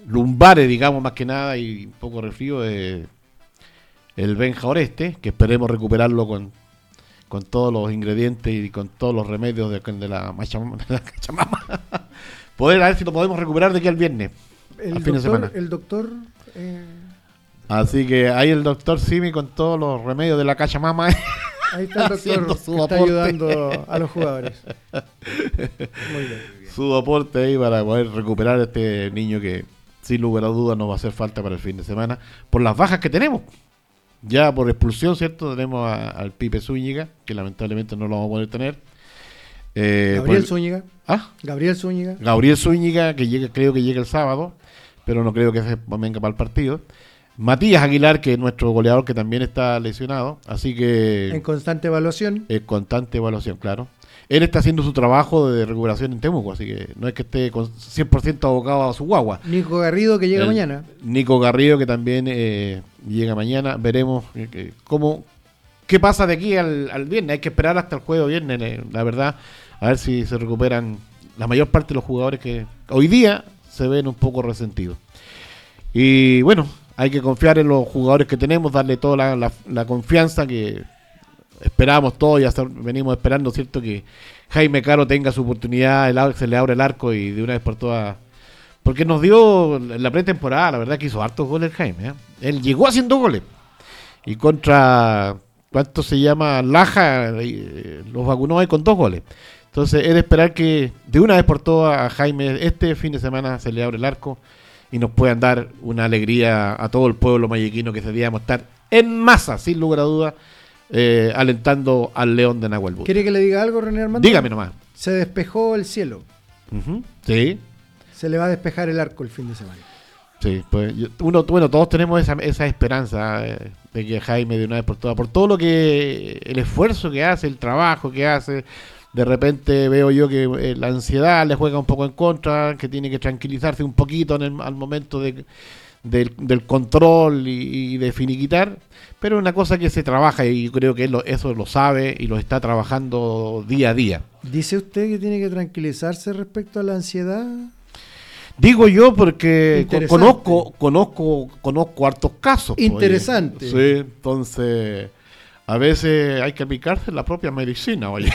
lumbares, digamos, más que nada, y un poco de resfrío, el Benja Oreste, que esperemos recuperarlo con todos los ingredientes y con todos los remedios de la Cachamama. Poder a ver si lo podemos recuperar de aquí al viernes, al fin de semana. El doctor... Así que ahí el doctor Simi con todos los remedios de la Cachamama. Ahí está el doctor que está ayudando a los jugadores. Muy bien. Su aporte ahí para poder recuperar a este niño que sin lugar a dudas nos va a hacer falta para el fin de semana por las bajas que tenemos. Ya por expulsión, ¿cierto? Tenemos al Pipe Zúñiga, que lamentablemente no lo vamos a poder tener. Gabriel Zúñiga. ¿Ah? Gabriel Zúñiga, que creo que llega el sábado, pero no creo que venga para el partido. Matías Aguilar, que es nuestro goleador, que también está lesionado, así que... En constante evaluación. Constante evaluación, claro. Él está haciendo su trabajo de recuperación en Temuco, así que no es que esté 100% abocado a su guagua. Nico Garrido, que llega mañana. Nico Garrido, que también llega mañana. Veremos qué pasa de aquí al viernes. Hay que esperar hasta el jueves viernes, la verdad, a ver si se recuperan la mayor parte de los jugadores que hoy día se ven un poco resentidos. Y bueno, hay que confiar en los jugadores que tenemos, darle toda la confianza que esperábamos todos y hasta venimos esperando, ¿cierto? Que Jaime Caro tenga su oportunidad, se le abre el arco y de una vez por todas... Porque nos dio la pretemporada, la verdad que hizo hartos goles Jaime, ¿eh? Él llegó haciendo goles. Y contra, ¿cuánto se llama? Laja, los vacunó ahí con 2 goles. Entonces es de esperar que de una vez por todas a Jaime este fin de semana se le abre el arco y nos puedan dar una alegría a todo el pueblo mayequino, que deberíamos estar en masa, sin lugar a dudas, alentando al León de Nahuel Busto. ¿Quiere que le diga algo, René Armando? Dígame nomás. Se despejó el cielo. Uh-huh. Sí. Se le va a despejar el arco el fin de semana. Sí, pues todos tenemos esa esperanza de que Jaime de una vez por todas, por todo el esfuerzo que hace, el trabajo que hace. De repente veo yo que la ansiedad le juega un poco en contra, que tiene que tranquilizarse un poquito al momento del control y de finiquitar, pero es una cosa que se trabaja y creo que él eso lo sabe y lo está trabajando día a día. ¿Dice usted que tiene que tranquilizarse respecto a la ansiedad? Digo yo porque conozco hartos casos. Interesante. Pues, sí, entonces... A veces hay que aplicarse la propia medicina, oye.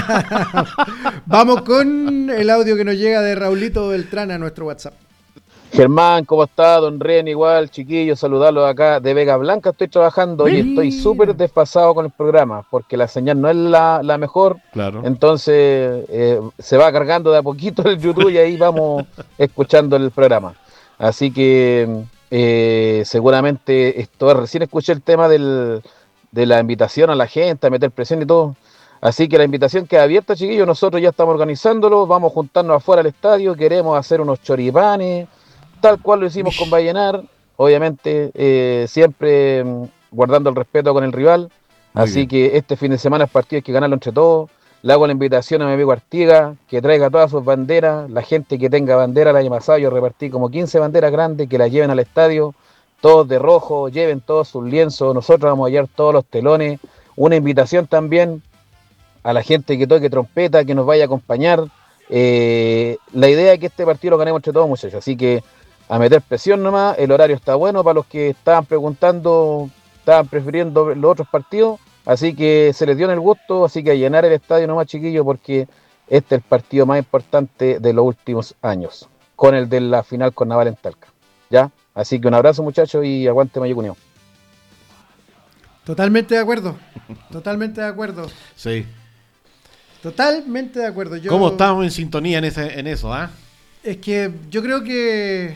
Vamos con el audio que nos llega de Raulito Beltrán a nuestro WhatsApp. Germán, ¿cómo está? Don Ren, igual, chiquillos, saludarlos acá de Vega Blanca. Estoy trabajando y estoy súper desfasado con el programa porque la señal no es la mejor. Claro. Entonces se va cargando de a poquito el YouTube y ahí vamos escuchando el programa. Así que seguramente recién escuché el tema de la invitación a la gente, a meter presión y todo. Así que la invitación queda abierta, chiquillos. Nosotros ya estamos organizándolo. Vamos a juntarnos afuera del estadio. Queremos hacer unos choripanes, tal cual lo hicimos con Vallenar. Obviamente, siempre guardando el respeto con el rival. Así que este fin de semana el partido hay que ganarlo entre todos. Le hago la invitación a mi amigo Artiga, que traiga todas sus banderas. La gente que tenga bandera, el año pasado yo repartí como 15 banderas grandes, que las lleven al estadio. Todos de rojo, lleven todos sus lienzos, nosotros vamos a llevar todos los telones. Una invitación también a la gente que toque trompeta, que nos vaya a acompañar. La idea es que este partido lo ganemos entre todos, muchachos, así que a meter presión nomás. El horario está bueno para los que estaban preguntando, estaban prefiriendo los otros partidos, así que se les dio en el gusto, así que a llenar el estadio nomás, chiquillos, porque este es el partido más importante de los últimos años, con el de la final con Naval en Talca, ¿ya? Así que un abrazo, muchachos, y aguante Mayucuneo. Totalmente de acuerdo. Totalmente de acuerdo. Sí. Totalmente de acuerdo. ¿Cómo estamos en sintonía en eso, ah? Es que yo creo que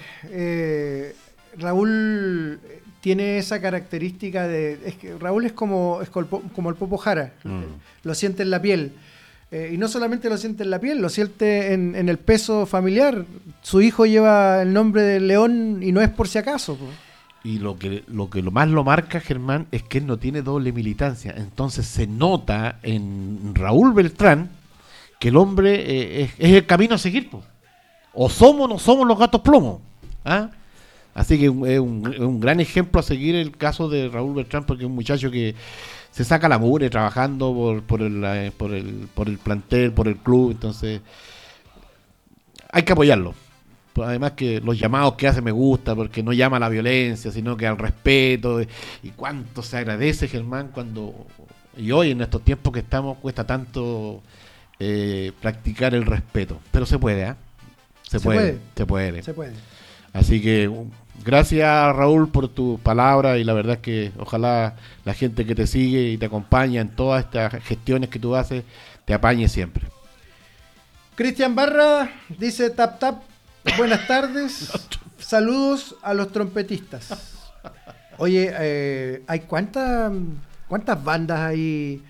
Raúl tiene esa característica es que Raúl es como el Popo Jara. Lo siente en la piel. Y no solamente lo siente en la piel, lo siente en el peso familiar. Su hijo lleva el nombre de León y no es por si acaso. Y lo más lo marca, Germán, es que él no tiene doble militancia. Entonces se nota en Raúl Beltrán que el hombre es el camino a seguir. O somos o no somos los gatos plomos. ¿Ah? Así que es un gran ejemplo a seguir el caso de Raúl Beltrán, porque es un muchacho que se saca la mugre trabajando por el plantel, por el club. Entonces hay que apoyarlo. Pues además que los llamados que hace me gusta, porque no llama a la violencia, sino que al respeto. Y cuánto se agradece, Germán, cuando... Y hoy, en estos tiempos que estamos, cuesta tanto practicar el respeto. Pero se puede, ¿eh? Se puede. Se puede. Así que gracias, Raúl, por tus palabras, y la verdad es que ojalá la gente que te sigue y te acompaña en todas estas gestiones que tú haces te apañe siempre. Cristian Barra dice tap tap, buenas tardes, saludos a los trompetistas. Oye, ¿hay cuántas bandas hay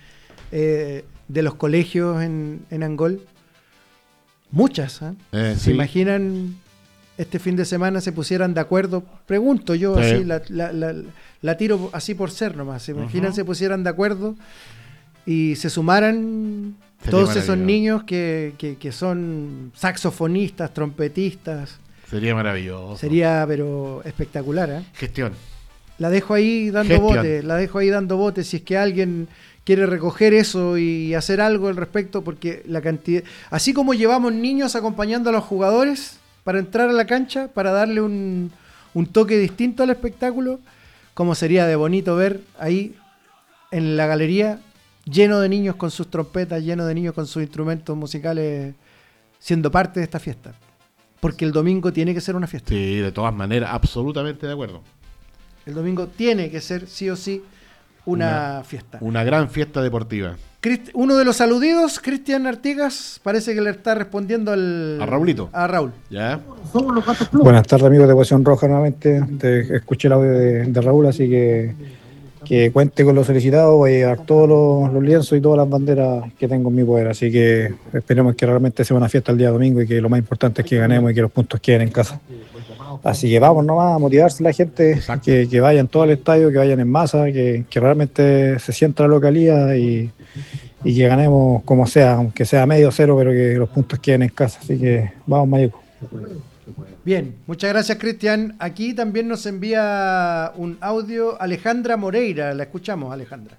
de los colegios en Angol? Muchas, ¿eh? ¿Se Sí. imaginan este fin de semana se pusieran de acuerdo? Pregunto yo, Sí. así la tiro así por ser nomás. ¿Se imaginan se pusieran de acuerdo y se sumaran Sería todos esos maravilloso. niños que son saxofonistas, trompetistas? Sería maravilloso. Sería, pero espectacular, ¿eh? Gestión. La dejo ahí dando bote, si es que alguien quiere recoger eso y hacer algo al respecto, porque la cantidad, así como llevamos niños acompañando a los jugadores para entrar a la cancha, para darle un toque distinto al espectáculo, como sería de bonito ver ahí en la galería lleno de niños con sus trompetas, lleno de niños con sus instrumentos musicales, siendo parte de esta fiesta, porque el domingo tiene que ser una fiesta. Sí, de todas maneras, absolutamente de acuerdo. El domingo tiene que ser sí o sí una fiesta. Una gran fiesta deportiva. Uno de los aludidos, Cristian Artigas, parece que le está respondiendo A Raulito. A Raúl. ¿Ya? Buenas tardes, amigos de Pasión Roja, nuevamente. Escuché el audio de Raúl, así que cuente con los solicitados. Voy a llevar todos los lienzos y todas las banderas que tengo en mi poder. Así que esperemos que realmente sea una fiesta el día domingo y que lo más importante es que ganemos y que los puntos queden en casa. Así que vamos nomás a motivarse la gente, que vayan todo al estadio, que vayan en masa, que realmente se sienta la localidad y que ganemos como sea, aunque sea medio cero, pero que los puntos queden en casa. Así que vamos, Mayeco. Bien, muchas gracias, Cristian. Aquí también nos envía un audio Alejandra Moreira. La escuchamos, Alejandra.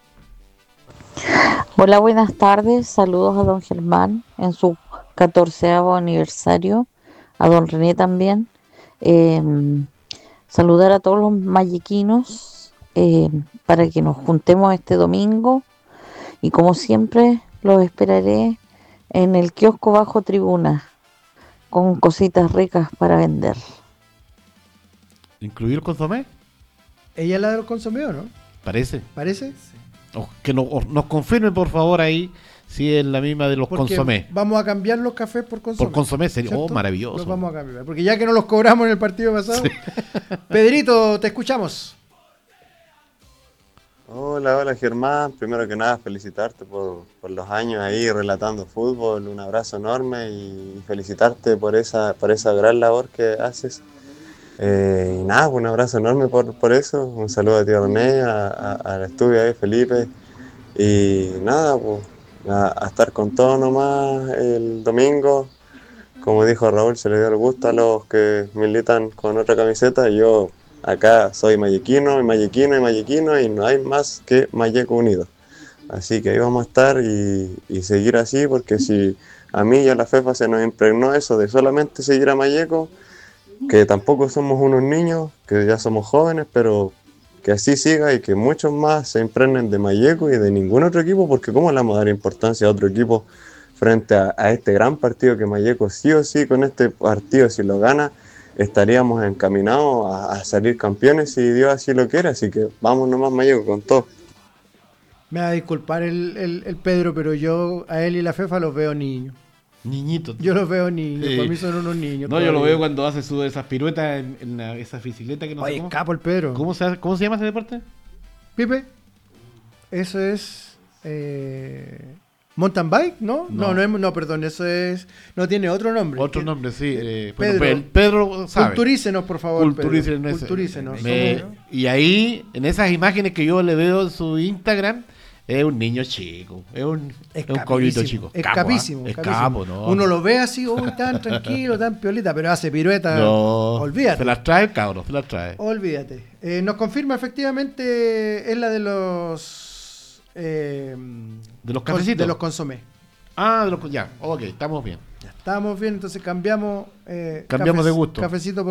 Hola, buenas tardes. Saludos a don Germán en su 14º aniversario. A don René también. Saludar a todos los mayequinos para que nos juntemos este domingo. Y como siempre, los esperaré en el kiosco bajo tribuna con cositas ricas para vender. ¿Incluir el consomé? ¿Ella es la de los consomés, no? Parece. ¿Parece? Que nos confirme, por favor, ahí si es la misma de los Porque consomé. vamos a cambiar los cafés por consomé. Por consomé sería ¿cierto? maravilloso. Los vamos a cambiar, porque ya que no los cobramos en el partido pasado. Sí. Pedrito, te escuchamos. Hola Germán, primero que nada felicitarte por los años ahí relatando fútbol, un abrazo enorme y felicitarte por esa gran labor que haces. Y nada, un abrazo enorme por eso, un saludo a ti René, al estudio ahí Felipe, y nada, pues a estar con todo nomás el domingo. Como dijo Raúl, se le dio el gusto a los que militan con otra camiseta, y yo acá soy mayequino y no hay más que Mayeco unido. Así que ahí vamos a estar y seguir así, porque si a mí y a la FEFA se nos impregnó eso de solamente seguir a Mayeco, que tampoco somos unos niños, que ya somos jóvenes, pero que así siga y que muchos más se impregnen de Mayeco y de ningún otro equipo, porque ¿cómo le vamos a dar importancia a otro equipo frente a este gran partido que Mayeco sí o sí con este partido, si lo gana, estaríamos encaminados a salir campeones si Dios así lo quiere? Así que vamos nomás, Mayeco, con todo. Me va a disculpar el Pedro, pero yo a él y la FEFA los veo niños. Niñitos. Yo los veo niños, para mí son unos niños. No, yo lo veo cuando hace esas piruetas en esa bicicleta que no sé Oye, cómo. capo el Pedro. ¿Cómo se llama ese deporte? Pipe, eso es mountain bike, ¿no? No, perdón, eso es, no tiene otro nombre. Otro nombre, sí. Pedro, Pedro sabe. Culturícenos, por favor. Culturícenos. Y ahí, en esas imágenes que yo le veo en su Instagram, es un niño chico, es un cobrito chico. Es capo, capísimo. Es capo, ¿no? Uno lo ve así, tan tranquilo, tan piolita, pero hace pirueta. No, olvídate. Se las trae el cabro, se las trae. Olvídate. Nos confirma efectivamente, es la de los... de los cafecitos. De los consomés. Ah, ya, ok, estamos bien. Estábamos bien, entonces cambiamos Cambiamos de gusto. cafecito